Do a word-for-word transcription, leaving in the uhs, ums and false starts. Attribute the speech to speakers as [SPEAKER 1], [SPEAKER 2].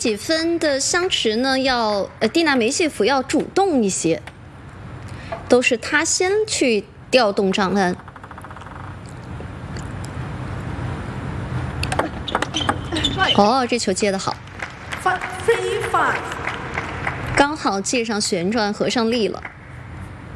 [SPEAKER 1] 几分的相持呢，要呃蒂娜梅谢夫要主动一些，都是他先去调动张恩。哦，这球接得好，刚好借上旋转合上力了。